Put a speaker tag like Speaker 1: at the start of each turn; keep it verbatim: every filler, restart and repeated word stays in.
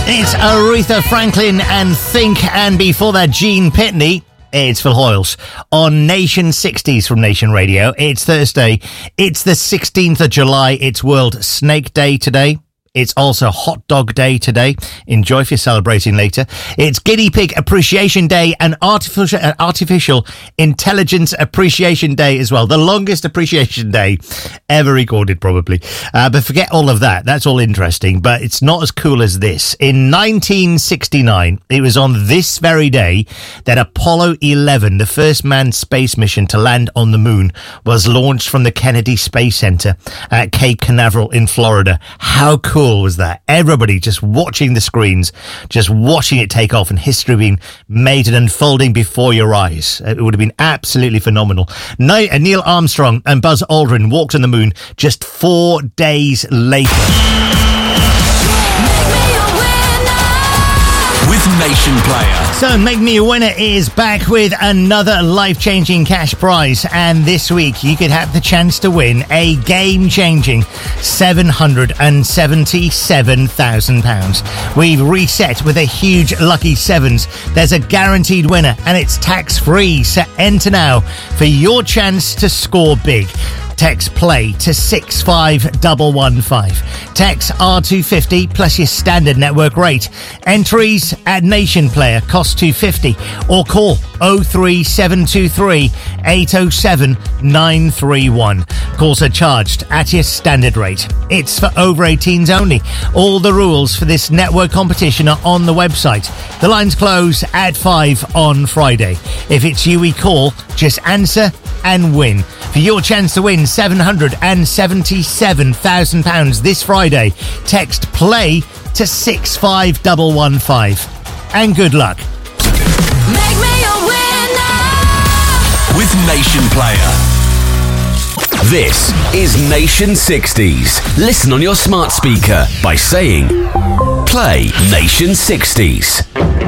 Speaker 1: It's Aretha Franklin and Think, and before that, Gene Pitney. It's Phil Hoyles on Nation sixties from Nation Radio. It's Thursday. It's the sixteenth of July. It's World Snake Day today. It's also Hot Dog Day today. Enjoy if you're celebrating later. It's Guinea Pig Appreciation Day and Artificial, uh, Artificial Intelligence Appreciation Day as well. The longest appreciation day ever recorded, probably. Uh, but forget all of that. That's all interesting, but it's not as cool as this. In nineteen sixty-nine, it was on this very day that Apollo eleven, the first manned space mission to land on the moon, was launched from the Kennedy Space Center at Cape Canaveral in Florida. How cool was that? Everybody just watching the screens, just watching it take off, and history being made and unfolding before your eyes. It would have been absolutely phenomenal. Neil Armstrong and Buzz Aldrin walked on the moon just four days later.
Speaker 2: With Nation Player.
Speaker 1: So Make Me a Winner is back with another life-changing cash prize, and this week you could have the chance to win a game-changing seven hundred seventy-seven thousand pounds. We've reset with a huge lucky sevens. There's a guaranteed winner and it's tax-free, so enter now for your chance to score big. Text play to six five one one five. Text R two fifty plus your standard network rate. Entries at Nation Player cost two fifty, or call oh three seven two three eight oh seven nine three one. Calls are charged at your standard rate. It's for over eighteens only. All the rules for this network competition are on the website. The lines close at five on Friday. If it's you we call, just answer and win. For your chance to win seven hundred seventy-seven thousand pounds this Friday, text play to six five one one five. And good luck.
Speaker 3: Make me a winner
Speaker 2: with Nation Player. This is Nation sixties. Listen on your smart speaker by saying, play Nation sixties.